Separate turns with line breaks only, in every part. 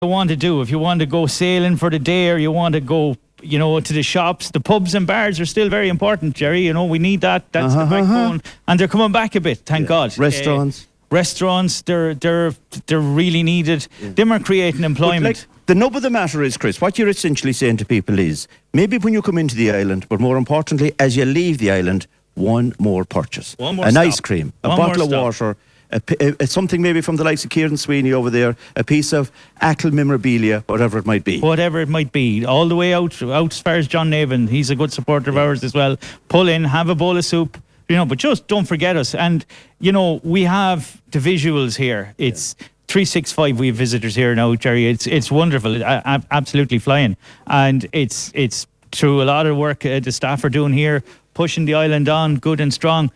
you want to do. If you want to go sailing for the day, or you want to go, to the shops, the pubs and bars are still very important, Jerry. We need that. That's the backbone. And they're coming back a bit, thank God.
Restaurants,
they're really needed. Them are creating employment.
The nub of the matter is, Chris, what you're essentially saying to people is, maybe when you come into the island, but more importantly, as you leave the island, one more purchase.
One more
An
stop.
ice cream, a bottle of water, something maybe from the likes of Kieran Sweeney over there, a piece of Ackle memorabilia, whatever it might be.
Whatever it might be. All the way out as far as John Navan. He's a good supporter of ours as well. Pull in, have a bowl of soup. But just don't forget us. And, we have the visuals here. It's 365. We have visitors here now, Jerry. It's wonderful. Absolutely flying. And it's through a lot of work the staff are doing here, pushing the island on good and strong.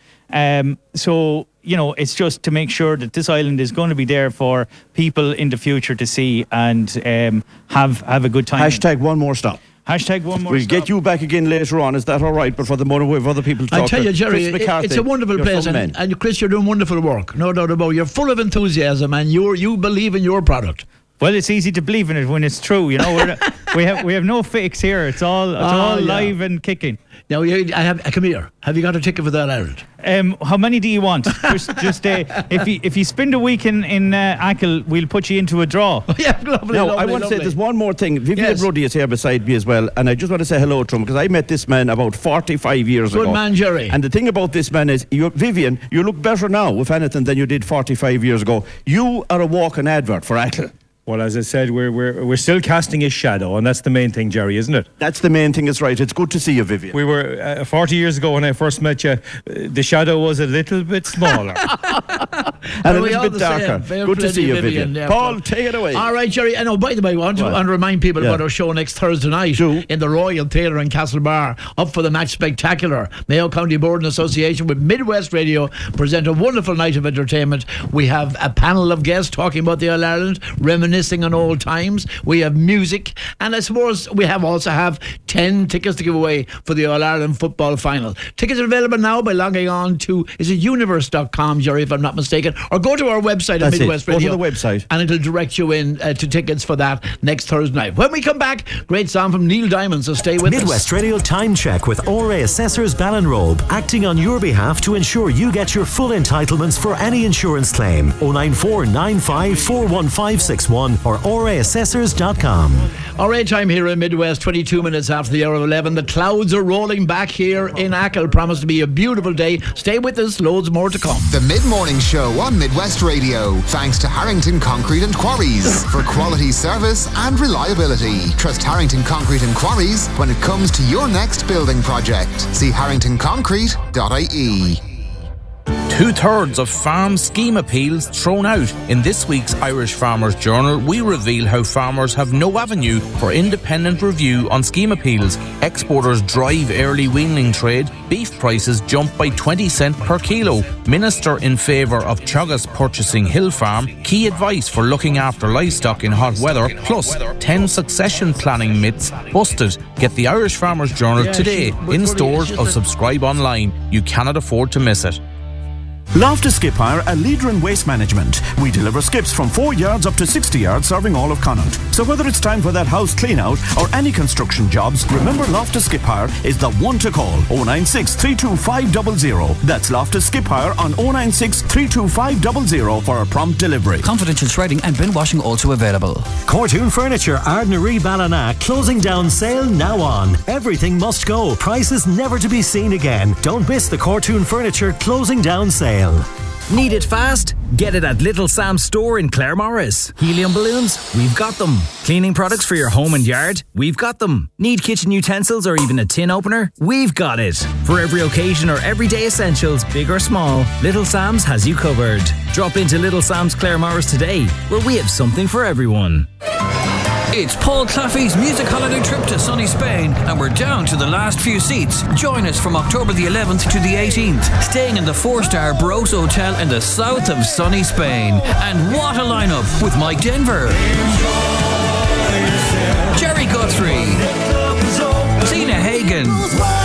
So, it's just to make sure that this island is going to be there for people in the future to see and have a good time.
Hashtag one more stop.
Hashtag one more
We'll
stop.
Get you back again later on. Is that all right? But for the moment, we have other people to talk to.
I tell you, Jerry,
Chris McCarthy,
it's a wonderful place. And Chris, you're doing wonderful work. No doubt about it. You're full of enthusiasm and you believe in your product.
Well, it's easy to believe in it when it's true. We have no fakes here. It's all live and kicking.
Now, come here. Have you got a ticket for that Ireland?
How many do you want? just if you spend a week in Ackle, we'll put you into a draw.
Yeah, lovely.
Now,
lovely,
I want to say
lovely.
there's one more thing. Vivian Ruddy is here beside me as well, and I just want to say hello to him because I met this man about 45 years ago.
Good man, Jerry.
And the thing about this man is, Vivian, you look better now, if anything, than you did 45 years ago. You are a walking advert for Ackle.
Well, as I said, we're still casting his shadow, and that's the main thing, Jerry, isn't it?
That's the main thing, is right. It's good to see you, Vivian.
We were 40 years ago when I first met you. The shadow was a little bit smaller.
And a little bit darker. Good to see you, Vivian.
Yeah,
Paul, take it away.
All right, Jerry. I know, by the way, I want to remind people about our show next Thursday night in the Royal Theatre in Castlebar. Up for the Match Spectacular. Mayo County Board in association with Midwest Radio present a wonderful night of entertainment. We have a panel of guests talking about the All-Ireland, reminiscing on old times. We have music, and I suppose we also have 10 tickets to give away for the All-Ireland football final. Tickets are available now by logging on to, is it universe.com, Jerry, if I'm not mistaken, or go to our website at Midwest Radio.
Go to the website.
And it'll direct you in to tickets for that next Thursday night. When we come back, great song from Neil Diamond, so stay with us.
Midwest Radio Time Check with ORA Assessors Ballinrobe, acting on your behalf to ensure you get your full entitlements for any insurance claim. 094 95 41561 or oraassessors.com.
Alright, time here in Midwest, 22 minutes after the hour of 11. The clouds are rolling back here in Ackle. Promised to be a beautiful day. Stay with us, loads more to come.
The Mid-Morning Show on Midwest Radio. Thanks to Harrington Concrete and Quarries for quality service and reliability. Trust Harrington Concrete and Quarries when it comes to your next building project. See harringtonconcrete.ie.
2/3 of farm scheme appeals thrown out. In this week's Irish Farmers Journal, we reveal how farmers have no avenue for independent review on scheme appeals. Exporters drive early weaning trade. Beef prices jump by 20 cents per kilo. Minister in favour of Teagasc purchasing Hill Farm. Key advice for looking after livestock in hot weather. Plus 10 succession planning myths busted. Get the Irish Farmers Journal today in stores or subscribe online. You cannot afford to miss it.
Loftus Skip Hire, a leader in waste management. We deliver skips from 4 yards up to 60 yards, serving all of Connaught. So whether it's time for that house clean out or any construction jobs, remember Loftus Skip Hire is the one to call. 096 325 00. That's Loftus Skip Hire on 096 325 00 for a prompt delivery.
Confidential shredding and bin washing also available.
Cortoon Furniture, Ardnaree Ballina, closing down sale now on. Everything must go. Prices never to be seen again. Don't miss the Cortoon Furniture closing down sale.
Need it fast? Get it at Little Sam's store in Claremorris. Helium balloons? We've got them. Cleaning products for your home and yard? We've got them. Need kitchen utensils or even a tin opener? We've got it. For every occasion or everyday essentials, big or small, Little Sam's has you covered. Drop into Little Sam's Claremorris today, where we have something for everyone.
It's Paul Claffey's music holiday trip to sunny Spain, and we're down to the last few seats. Join us from October the 11th to the 18th, staying in the 4-star Barroso Hotel in the south of sunny Spain. And what a lineup with Mike Denver, Jerry Guthrie, Zena Hagen,